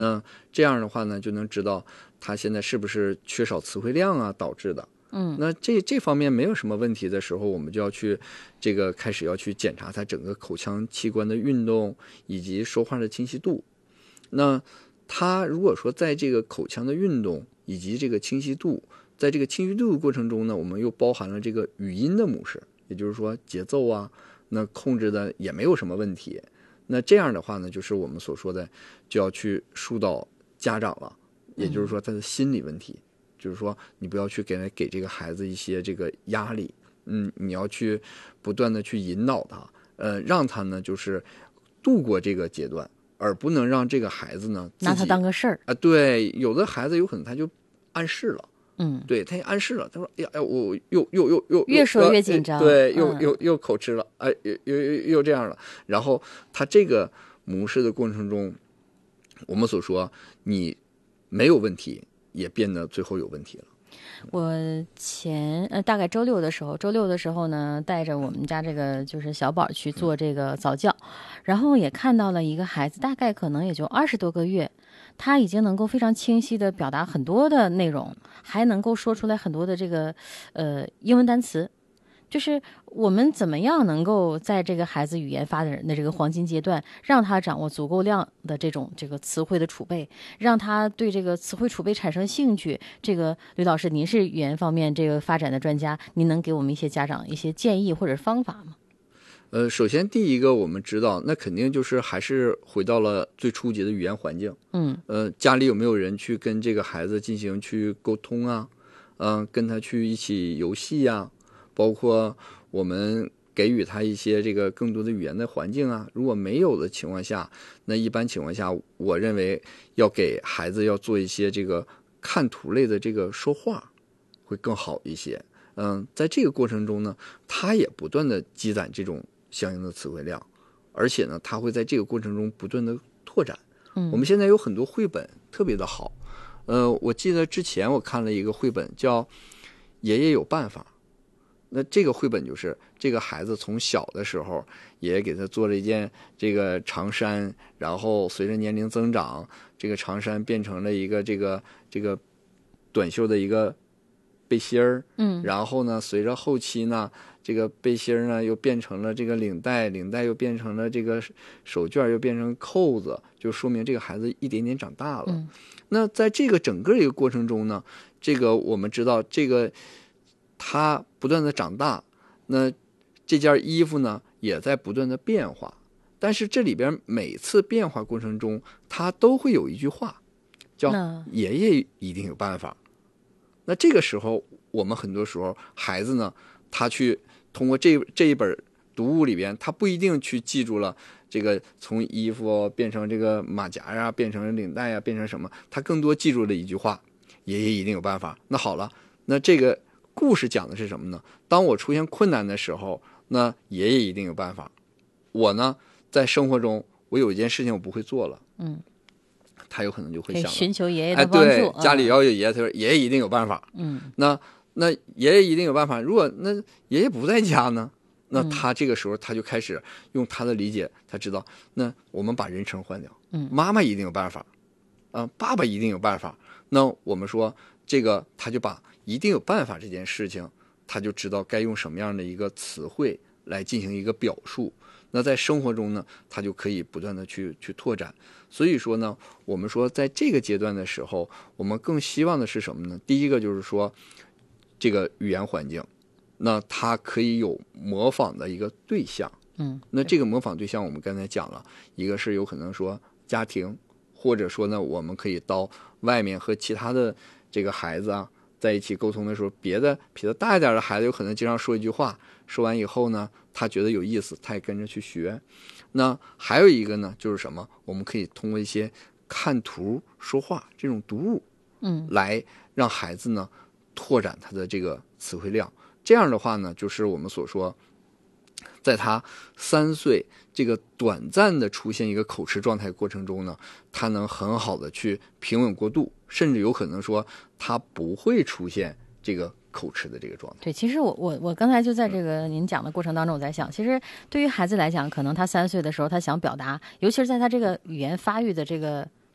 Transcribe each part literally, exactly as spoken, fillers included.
嗯，这样的话呢，就能知道他现在是不是缺少词汇量啊导致的。 嗯， 那这这方面没有什么问题的时候，我们就要去这个开始要去检查他整个口腔器官的运动以及说话的清晰度。那他如果说在这个口腔的运动以及这个清晰度，在这个清晰度的过程中呢，我们又包含了这个语音的模式，也就是说节奏啊，那控制的也没有什么问题。那这样的话呢，就是我们所说的就要去疏导家长了，也就是说他的心理问题。嗯，就是说你不要去给给这个孩子一些这个压力，嗯，你要去不断的去引导他，呃，让他呢就是度过这个阶段，而不能让这个孩子呢拿他当个事儿啊。对，有的孩子有可能他就暗示了， 嗯， 对，他也暗示了，他说哎呀哎我又又又又越说越紧张， 呃、对，又、嗯、又又口吃了，哎，又又又又这样了，然后他这个模式的过程中，我们所说你没有问题。也变得最后有问题了。 我前呃大概周六的时候，周六的时候呢，带着我们家这个就是小宝去做这个早教，然后也看到了一个孩子，大概可能也就二十多个月，他已经能够非常清晰的表达很多的内容，还能够说出来很多的这个呃英文单词。就是我们怎么样能够在这个孩子语言发展的这个黄金阶段，让他掌握足够量的这种这个词汇的储备，让他对这个词汇储备产生兴趣。这个吕老师，您是语言方面这个发展的专家，您能给我们一些家长一些建议或者方法吗？ 呃，首先第一个我们知道，那肯定就是还是回到了最初级的语言环境。 嗯， 呃，家里有没有人去跟这个孩子进行去沟通啊？嗯、呃，跟他去一起游戏呀、啊。包括我们给予他一些这个更多的语言的环境啊，如果没有的情况下，那一般情况下，我认为要给孩子要做一些这个看图类的这个说话，会更好一些。嗯，在这个过程中呢，他也不断的积攒这种相应的词汇量，而且呢，他会在这个过程中不断的拓展。 嗯， 我们现在有很多绘本特别的好，呃，我记得之前我看了一个绘本叫《爷爷有办法》。那这个绘本就是这个孩子从小的时候，爷爷给他做了一件这个长衫，然后随着年龄增长，这个长衫变成了一个这个这个短袖的一个背心儿， 嗯， 然后呢，随着后期呢，这个背心儿呢又变成了这个领带，领带又变成了这个手绢，又变成扣子，就说明这个孩子一点点长大了。 嗯， 那在这个整个一个过程中呢，这个我们知道这个。他不断的长大，那这件衣服呢也在不断的变化，但是这里边每次变化过程中，他都会有一句话，叫“爷爷一定有办法”。那这个时候，我们很多时候孩子呢，他去通过这这一本读物里边，他不一定去记住了这个从衣服变成这个马甲呀，变成领带呀，变成什么，他更多记住了一句话：“爷爷一定有办法”。那好了，那这个。故事讲的是什么呢？当我出现困难的时候，那爷爷一定有办法。我呢，在生活中，我有一件事情我不会做了， 嗯， 他有可能就会想寻求爷爷的帮助。 哎、对，家里要有爷爷，他说爷爷一定有办法。 嗯， 那那爷爷一定有办法。如果那爷爷不在家呢？那他这个时候他就开始用他的理解，他知道，那我们把人称换掉。 嗯， 妈妈一定有办法，啊、呃，爸爸一定有办法。那我们说这个，他就把。一定有办法这件事情，他就知道该用什么样的一个词汇来进行一个表述。那在生活中呢，他就可以不断的去去拓展。所以说呢，我们说在这个阶段的时候，我们更希望的是什么呢？第一个就是说，这个语言环境，那他可以有模仿的一个对象。 嗯， 那这个模仿对象，我们刚才讲了，一个是有可能说家庭，或者说呢，我们可以到外面和其他的这个孩子啊。在一起沟通的时候，别的比他大一点的孩子有可能经常说一句话，说完以后呢，他觉得有意思，他也跟着去学。那还有一个呢，就是什么？我们可以通过一些看图说话这种读物， 嗯， 来让孩子呢拓展他的这个词汇量。这样的话呢，就是我们所说，在他三岁这个短暂的出现一个口吃状态过程中呢，他能很好的去平稳过渡。甚至有可能说他不会出现这个口吃的这个状态。 对，其实我我我刚才就在这个您讲的过程当中，我在想，其实对于孩子来讲，可能他三岁的时候，他想表达，尤其是在他这个语言发育的这个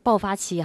爆发期